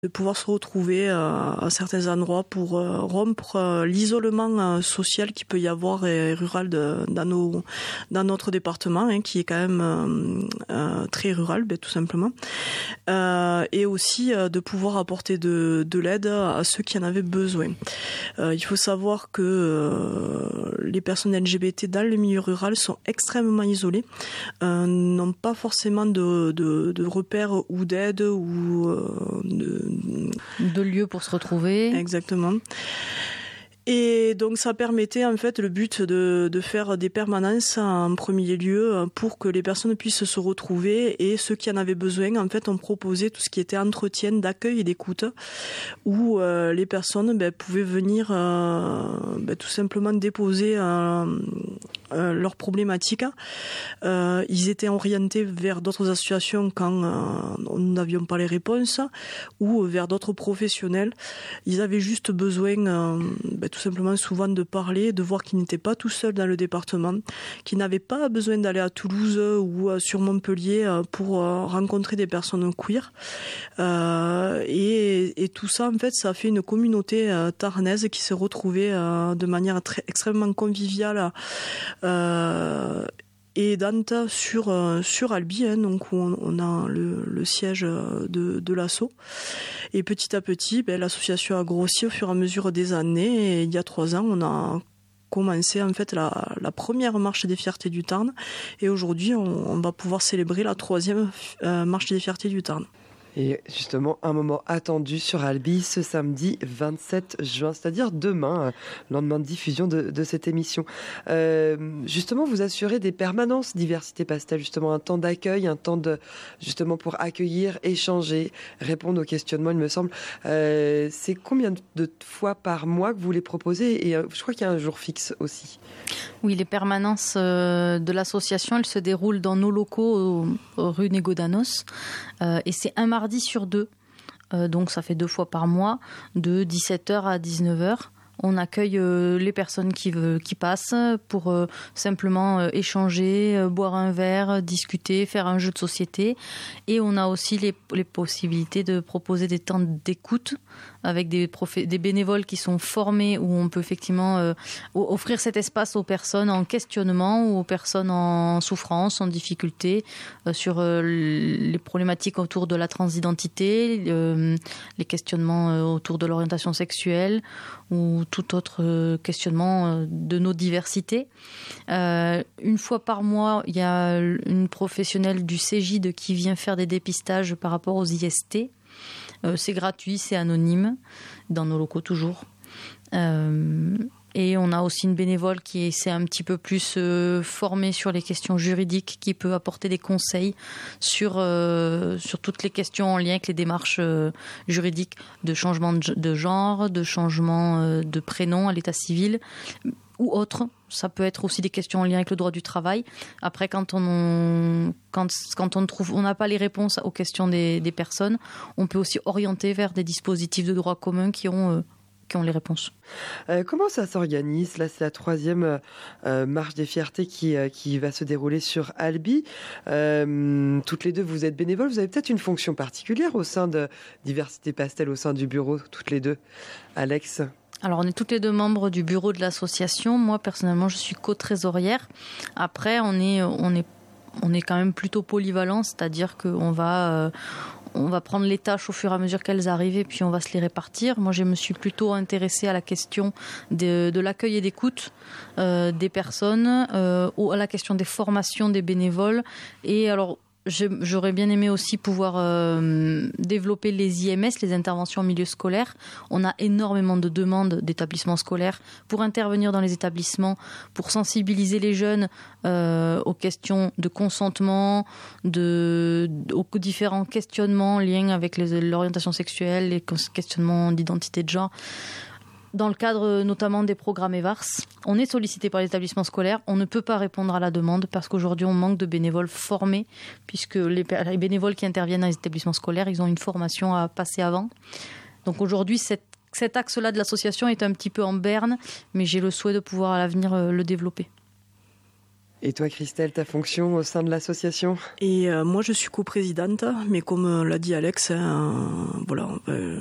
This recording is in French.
de pouvoir se retrouver à certains endroits pour rompre l'isolement social qu'il peut y avoir rural dans notre département, qui est quand même très rural, tout simplement. Et aussi de pouvoir apporter de l'aide à ceux qui en avaient besoin. Il faut savoir que les personnes LGBT dans le milieu rural sont extrêmement isolées, n'ont pas forcément de repères ou d'aide ou de lieux pour se retrouver. Exactement. Et donc ça permettait en fait le but de faire des permanences en premier lieu pour que les personnes puissent se retrouver, et ceux qui en avaient besoin en fait ont proposé tout ce qui était entretien, d'accueil et d'écoute, où les personnes pouvaient venir tout simplement déposer leurs problématiques. Ils étaient orientés vers d'autres associations quand nous n'avions pas les réponses, ou vers d'autres professionnels. Ils avaient juste besoin tout simplement souvent de parler, de voir qu'ils n'étaient pas tout seuls dans le département, qu'ils n'avaient pas besoin d'aller à Toulouse ou sur Montpellier pour rencontrer des personnes queer. Et tout ça, en fait, ça a fait une communauté tarnaise qui s'est retrouvée de manière extrêmement conviviale et aidante sur Albi, donc où on a le siège de l'asso. Et petit à petit, l'association a grossi au fur et à mesure des années. Et il y a 3 ans, on a commencé en fait la première marche des fiertés du Tarn. Et aujourd'hui, on va pouvoir célébrer la 3e marche des fiertés du Tarn. Et justement, un moment attendu sur Albi ce samedi 27 juin, c'est-à-dire demain, lendemain de diffusion de cette émission. Justement, vous assurez des permanences Diversité Pastel, justement un temps d'accueil, un temps justement pour accueillir, échanger, répondre aux questionnements, il me semble. C'est combien de fois par mois que vous les proposez? Et je crois qu'il y a un jour fixe aussi. Oui, les permanences de l'association, elles se déroulent dans nos locaux rue Négodanos, et c'est un mardi sur 2, donc ça fait 2 fois par mois, de 17h à 19h. On accueille les personnes qui passent pour simplement échanger, boire un verre, discuter, faire un jeu de société. Et on a aussi les possibilités de proposer des temps d'écoute avec des bénévoles qui sont formés, où on peut effectivement offrir cet espace aux personnes en questionnement ou aux personnes en souffrance, en difficulté, sur les problématiques autour de la transidentité, les questionnements autour de l'orientation sexuelle ou tout autre questionnement de nos diversités. Une fois par mois, il y a une professionnelle du CEGID qui vient faire des dépistages par rapport aux IST. C'est gratuit, c'est anonyme, dans nos locaux toujours. Et on a aussi une bénévole qui s'est un petit peu plus formée sur les questions juridiques, qui peut apporter des conseils sur toutes les questions en lien avec les démarches juridiques de changement de genre, de changement de prénom à l'état civil ou autre. Ça peut être aussi des questions en lien avec le droit du travail. Après, quand on n'a pas les réponses aux questions des personnes, on peut aussi orienter vers des dispositifs de droit commun qui ont les réponses. Comment ça s'organise? Là, c'est la 3e marche des fiertés qui va se dérouler sur Albi. Toutes les deux, vous êtes bénévoles. Vous avez peut-être une fonction particulière au sein de Diversité Pastel, au sein du bureau, toutes les deux. Alex? Alors, on est toutes les deux membres du bureau de l'association. Moi, personnellement, je suis co-trésorière. Après, on est quand même plutôt polyvalent, c'est-à-dire qu'on va prendre les tâches au fur et à mesure qu'elles arrivent et puis on va se les répartir. Moi, je me suis plutôt intéressée à la question de l'accueil et d'écoute des personnes, ou à la question des formations des bénévoles. Et alors, j'aurais bien aimé aussi pouvoir développer les IMS, les interventions en milieu scolaire. On a énormément de demandes d'établissements scolaires pour intervenir dans les établissements, pour sensibiliser les jeunes aux questions de consentement, aux différents questionnements en lien avec l'orientation sexuelle, les questionnements d'identité de genre. Dans le cadre notamment des programmes EVARS, on est sollicité par les établissements scolaires. On ne peut pas répondre à la demande parce qu'aujourd'hui, on manque de bénévoles formés, puisque les bénévoles qui interviennent dans les établissements scolaires, ils ont une formation à passer avant. Donc aujourd'hui, cet axe-là de l'association est un petit peu en berne, mais j'ai le souhait de pouvoir à l'avenir le développer. Et toi, Christelle, ta fonction au sein de l'association ? Et moi, je suis coprésidente, mais comme l'a dit Alex, voilà,